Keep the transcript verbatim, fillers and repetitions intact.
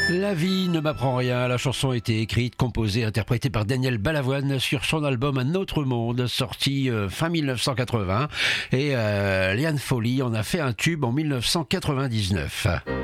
La vie ne m'apprend rien. La chanson a été écrite, composée, interprétée par Daniel Balavoine sur son album Un autre monde, sorti euh, fin mille neuf cent quatre-vingts. Et euh, Liane Folly en a fait un tube en mille neuf cent quatre-vingt-dix-neuf.